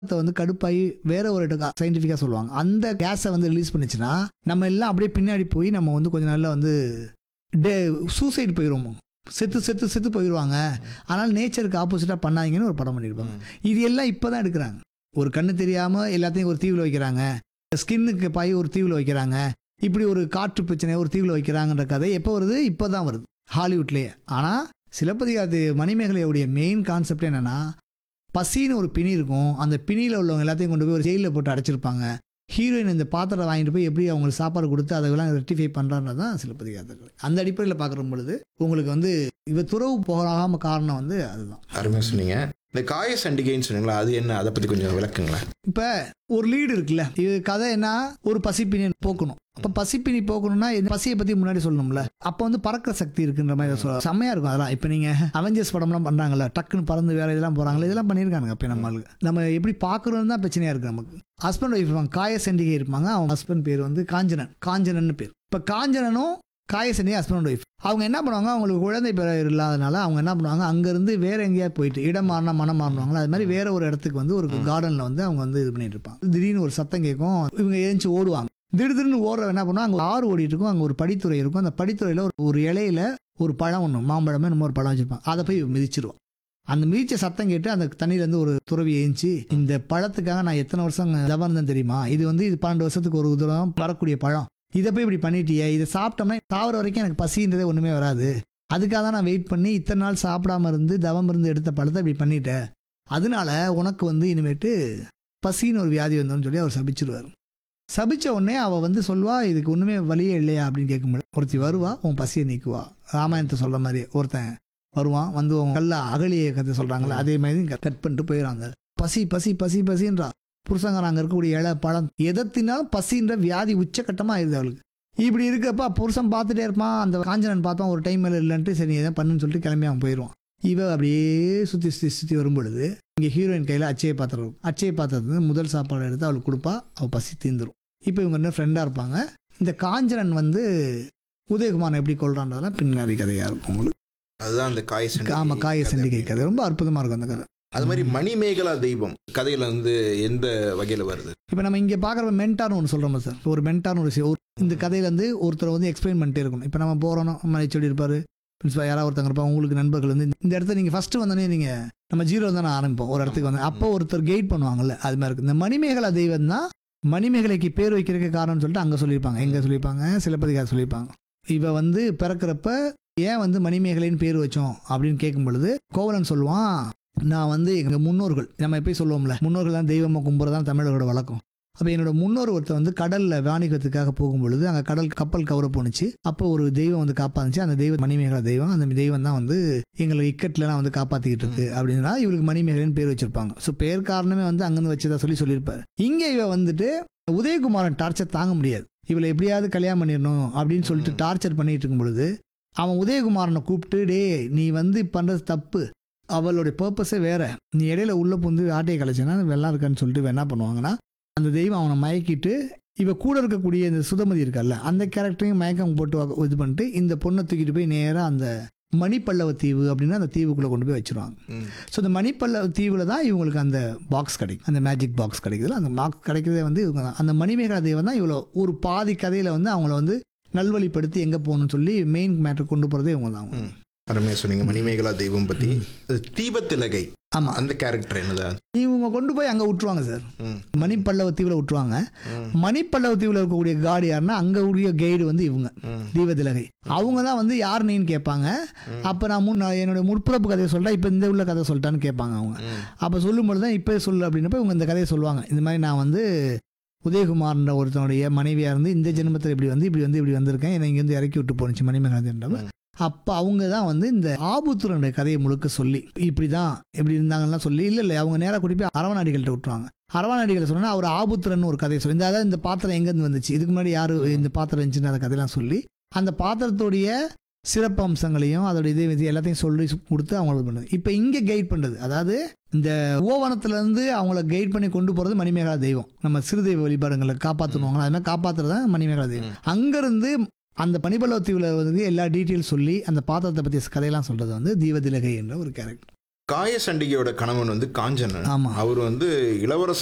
வந்து கடுப்பாகி வேற ஒரு சயின்டிஃபிக்காக சொல்லுவாங்க. அந்த கேஸை வந்து ரிலீஸ் பண்ணிச்சுன்னா நம்ம எல்லாம் அப்படியே பின்னாடி போய் நம்ம வந்து கொஞ்சம் நாள்ல வந்து சூசைட் போயிடுவோம். செத்து செத்து செத்து போயிடுவாங்க. ஆனால் நேச்சருக்கு ஆப்போசிட்டாக பண்ணாதீங்கன்னு ஒரு படம் பண்ணியிருப்பாங்க. இது எல்லாம் இப்போ தான் எடுக்கிறாங்க. ஒரு கண்ணு தெரியாமல் எல்லாத்தையும் ஒரு தீவில் வைக்கிறாங்க, ஸ்கின்னுக்கு பாய் ஒரு தீவில் வைக்கிறாங்க, இப்படி ஒரு காற்று பிரச்சனை ஒரு தீவில் வைக்கிறாங்கன்ற கதை எப்போ வருது? இப்போ தான் வருது ஹாலிவுட்லேயே. ஆனால் சிலப்பதிகாரத்து மணிமேகலையுடைய மெயின் கான்செப்ட் என்னென்னா, பசின்னு ஒரு பிணி இருக்கும். அந்த பிணியில் உள்ளவங்க எல்லாத்தையும் கொண்டு போய் ஒரு ஜெயிலில் போட்டு அடைச்சிருப்பாங்க. ஹீரோயின் இந்த பாத்திரத்தை வாங்கிட்டு போய் எப்படி அவங்களுக்கு சாப்பாடு கொடுத்து அதெல்லாம் ரெக்டிஃபை பண்ணுறான்னு தான் சிலப்பதிகாரத்தில். அந்த அடிப்படையில் பார்க்குற பொழுது உங்களுக்கு வந்து இவ துறவு போகாம காரணம் வந்து அதுதான். அருமையாக சொன்னீங்க. இந்த காய சண்டிகைன்னு சொன்னீங்களா, அது என்ன? அதை பற்றி கொஞ்சம் விளக்குங்களேன். இப்போ ஒரு லீடு இருக்குல்ல, இது கதை என்ன, ஒரு பசிப்பினி போக்கணும். அப்போ பசிப்பினி போக்கணும்னா இந்த பசியை பற்றி முன்னாடி சொல்லணும்ல. அப்போ வந்து பறக்கிற சக்தி இருக்குன்ற மாதிரி சொல்ல செம்மையாக இருக்கும். அதெல்லாம் இப்போ நீங்கள் அவெஞ்சர்ஸ் படம்லாம் பண்ணுறாங்கல்ல, டக்குன்னு பறந்து வேறு இதெல்லாம் போகிறாங்களே, இதெல்லாம் பண்ணியிருக்காங்க. அப்போ நம்ம எப்படி பார்க்குறோன்னு தான் பிரச்சனையாக இருக்குது நமக்கு. ஹஸ்பண்ட் ஒய்ஃப் இருப்பாங்க, காய சண்டிகை இருப்பாங்க. அவங்க ஹஸ்பண்ட் பேர் வந்து காஞ்சனன் பேர். இப்போ காஞ்சனனும் காயசனி ஹஸ்பண்ட் ஒய்ஃப் அவங்க என்ன பண்ணுவாங்க, அவங்களுக்கு குழந்தை பேர் இல்லாதனால அவங்க என்ன பண்ணுவாங்க, அங்கேருந்து வேற எங்கேயாவது போயிட்டு இடம் மாறினா மனம் மாறுவாங்களா, அது மாதிரி வேற ஒரு இடத்துக்கு வந்து ஒரு கார்டனில் வந்து அவங்க வந்து இது பண்ணிட்டு இருப்பாங்க. திடீர்னு ஒரு சத்தம் கேட்கும், இவங்க எழுந்துச்சு ஓடுவாங்க. திடீர்னு ஓடுற என்ன பண்ணுவாங்க, அங்கே ஆறு ஓடிட்டு இருக்கும், அங்கே ஒரு படித்துறை இருக்கும். அந்த படித்துறையில் ஒரு இலையில ஒரு பழம் ஒன்று, மாம்பழமே நம்ம ஒரு பழம் வச்சிருப்பாங்க. அதை போய் மிதிச்சிருவோம். அந்த மிதிச்ச சத்தம் கேட்டு அந்த தண்ணியிலேருந்து ஒரு துறவி எழுந்துச்சு, இந்த பழத்துக்காக நான் எத்தனை வருஷம் தவம் இருந்தேன் தெரியுமா, இது வந்து இது 12 வருஷத்துக்கு ஒரு தூரம் வரக்கூடிய பழம், இதை போய் இப்படி பண்ணிட்டியே, இதை சாப்பிட்டோம்னா சாவர வரைக்கும் எனக்கு பசின்றதே ஒன்றுமே வராது, அதுக்காக தான் நான் வெயிட் பண்ணி இத்தனை நாள் சாப்பிடாம இருந்து தவம் இருந்து எடுத்த பழத்தை இப்படி பண்ணிட்டேன், அதனால உனக்கு வந்து இனிமேட்டு பசின்னு ஒரு வியாதி வந்தோன்னு சொல்லி அவர் சபிச்சிருவார். சபிச்ச உடனே அவள் வந்து சொல்வா, இதுக்கு ஒன்றுமே வழியே இல்லையா அப்படின்னு கேட்கும்போது, ஒருத்தி வருவா, உன் பசியை நீக்குவா. ராமாயணத்தை சொல்கிற மாதிரி ஒருத்தன் வருவான், வந்து உன் கல்ல அகலியை கற்று சொல்கிறாங்களே அதே மாதிரி கட் பண்ணிட்டு போயிடறாங்க. பசி பசி பசி பசின்றா. புருஷங்க நாங்கள் இருக்கக்கூடிய இலை பழம் எதத்தினாலும் பசின்ற வியாதி உச்சக்கட்டமாக ஆயிடுது அவளுக்கு. இப்படி இருக்கப்ப புருஷன் பார்த்துட்டே இருப்பான். அந்த காஞ்சனன் பார்ப்பான், ஒரு டைம் மேலே இல்லைன்ட்டு சரி எதாவது பண்ணுன்னு சொல்லிட்டு கிளம்பி அவன் போயிடுவான். இவ அப்படியே சுற்றி வரும்பொழுது இங்கே ஹீரோயின் கையில் அச்சய பாத்திரம் இருக்கும். அச்சய பாத்திரத்துலேருந்து முதல் சாப்பாடு எடுத்து அவளுக்கு கொடுப்பா, அவள் பசி தீர்ந்துடும். இப்போ இவங்க இன்னும் ஃப்ரெண்டாக இருப்பாங்க. இந்த காஞ்சனன் வந்து உதயகுமாரன் எப்படி கொள்றான்றதெல்லாம் பின்னாடி கதையாக இருக்கும் உங்களுக்கு. அதுதான் அந்த காய சண்டிகை. ஆமாம், காய சண்டிகை கதை ரொம்ப அற்புதமாக இருக்கும் அந்த கதை. அது மாதிரி மணிமேகலா தெய்வம் கதையில வந்து எந்த வகையில் வருது? இப்போ நம்ம இங்கே பார்க்குற மென்டார்னு ஒன்று சொல்கிறோம் சார், ஒரு மென்டார்னு ஒரு இந்த கதையில வந்து ஒருத்தர் வந்து எக்ஸ்பிளைன் பண்ணிட்டே இருக்கணும். இப்போ நம்ம போகிறோம், நம்ம சொல்லி இருப்பார் பிரின்சிபல், யாராவது ஒருத்தங்க இருப்பாங்க, உங்களுக்கு நண்பர்கள் வந்து இந்த இடத்துல நீங்கள் ஃபஸ்ட்டு வந்தோடனே நீங்கள் நம்ம ஜீரோ தான் ஆரம்பிப்போம் ஒரு இடத்துக்கு வந்து, அப்போ ஒருத்தர் கைட் பண்ணுவாங்கல்ல, அது மாதிரி இருக்குது. இந்த மணிமேகலா தெய்வம் தான் மணிமேகலைக்கு பேர் வைக்கிறதுக்கு காரணம்னு சொல்லிட்டு அங்கே சொல்லியிருப்பாங்க. எங்கே சொல்லியிருப்பாங்க, சிலப்பதிகாரம் சொல்லியிருப்பாங்க. இவ வந்து பிறக்கிறப்ப ஏன் வந்து மணிமேகலைன்னு பேர் வச்சோம் அப்படின்னு கேட்கும் பொழுது கோவலன் சொல்லுவான், நான் வந்து எங்கள் முன்னோர்கள், நம்ம எப்படி சொல்லுவோம்ல, முன்னோர்கள் தான் தெய்வமாக கும்புறதான் தமிழர்களோட வழக்கம். அப்போ என்னோட முன்னோர் ஒருத்தர் வந்து கடலில் வாணிகத்துக்காக போகும்பொழுது அங்கே கப்பல் கவர போணுச்சு. அப்போ ஒரு தெய்வம் வந்து காப்பாந்துச்சு. அந்த தெய்வம் மணிமேகலா தெய்வம். அந்த தெய்வம் தான் வந்து எங்களை இக்கட்லாம் வந்து காப்பாற்றிக்கிட்டு இருக்கு அப்படின்னா இவளுக்கு மணிமேகலைன்னு பேர் வச்சிருப்பாங்க. ஸோ பேர் காரணமே வந்து அங்கேருந்து வச்சதா சொல்லியிருப்பாரு. இங்கே இவ வந்துட்டு உதயகுமாரன் டார்ச்சர் தாங்க முடியாது, இவளை எப்படியாவது கல்யாணம் பண்ணிடணும் அப்படின்னு சொல்லிட்டு டார்ச்சர் பண்ணிட்டு இருக்கும் பொழுது அவன் உதயகுமாரனை கூப்பிட்டு, டே நீ வந்து பண்ணுறது தப்பு, அவளுடைய பர்பஸே வேற, நீ இடையில உள்ள புந்து ஆட்டையை கலைச்சினா வெள்ளம் இருக்கான்னு சொல்லிட்டு என்ன பண்ணுவாங்கன்னா அந்த தெய்வம் அவனை மயக்கிட்டு இவ கூட இருக்கக்கூடிய இந்த சுதமதி இருக்கல்ல அந்த கேரக்டரையும் மயக்கம் போட்டு இது பண்ணிட்டு இந்த பொண்ணை தூக்கிட்டு போய் நேராக அந்த மணிப்பல்லவ தீவு அப்படின்னா அந்த தீவுக்குள்ளே கொண்டு போய் வச்சிருவாங்க. ஸோ இந்த மணிப்பல்லவ தீவில் தான் இவங்களுக்கு அந்த பாக்ஸ் கிடைக்கும், அந்த மேஜிக் பாக்ஸ் கிடைக்குதுல, அந்த பாக்ஸ் கிடைக்கிறதே வந்து இவங்க தான். அந்த மணிமேகலா தெய்வம் தான் இவ்வளோ ஒரு பாதி கதையில் வந்து அவங்கள வந்து நல்வழிப்படுத்தி எங்கே போகணும்னு சொல்லி மெயின் மேட்டர் கொண்டு போகிறதே இவங்க தான். அருமையாக சொன்னீங்க மணிமேகலா தெய்வம் பற்றி. தீபத்திலகை, ஆமாம், அந்த கேரக்டர் என்னதான் இவங்க கொண்டு போய் அங்கே விட்டுருவாங்க சார், மணிப்பல்லவ தீவில் விட்டுருவாங்க. மணிப்பல்லவ தீவில் இருக்கக்கூடிய காடு யாருன்னா அங்கே உரிய கைடு வந்து இவங்க தீபத்திலகை. அவங்க தான் வந்து யார் நீன்னு கேட்பாங்க. அப்போ நான் என்னோட முற்பிறப்பு கதையை சொல்கிறேன், இப்போ இந்த உள்ள கதை சொல்லிட்டான்னு கேட்பாங்க அவங்க. அப்போ சொல்லும்போது தான் இப்போ சொல்லு அப்படின்னப்ப இவங்க இந்த கதையை சொல்லுவாங்க. இந்த மாதிரி நான் வந்து உதயகுமார்ன்ற ஒருத்தனுடைய மனைவியாக இருந்து இந்த ஜென்மத்தில் இப்படி வந்திருக்கேன், என்னை இங்கேருந்து இறக்கி விட்டு போனுச்சு மணிமேகலா. அப்போ அவங்க தான் வந்து இந்த ஆபுத்திரனுடைய கதையை முழுக்க சொல்லி இப்படி இருந்தாங்கன்னா சொல்லி இல்லை அவங்க நேராக கூட்டி போய் அரவணாடிகள்கிட்ட விட்டுருவாங்க. அரவணாடிகளை சொன்னால் அவர் ஆபுத்திரன் ஒரு கதையை சொல்லி, அதாவது இந்த பாத்திரம் எங்கேருந்து வந்துச்சு, இதுக்கு முன்னாடி யார் இந்த பாத்திரம் இருந்துச்சுன்னு அந்த கதையெல்லாம் சொல்லி அந்த பாத்திரத்துடைய சிறப்பு அம்சங்களையும் அதோட இது எல்லாத்தையும் சொல்லி கொடுத்து அவங்களுக்கு பண்ணுது. இப்போ இங்கே கைட் பண்ணுறது, அதாவது இந்த ஓவனத்துலேருந்து அவங்கள கைட் பண்ணி கொண்டு போகிறது மணிமேகலா தெய்வம். நம்ம சிறுதெய்வ வழிபாடுங்களை காப்பாற்றணுவாங்க, அது மாதிரி காப்பாற்றுறது தான் மணிமேகலா தெய்வம். அங்கேருந்து அந்த பனிப்பல்லவ தீவில் வந்து எல்லா டீட்டெயில்ஸ் சொல்லி அந்த பாத்திரத்தை பற்றி கதையெல்லாம் சொல்கிறது வந்து தீபத்திலகை என்ற ஒரு கேரக்டர். காய சண்டிகையோட கணவன் வந்து காஞ்சன். ஆமா. அவர் வந்து இளவரச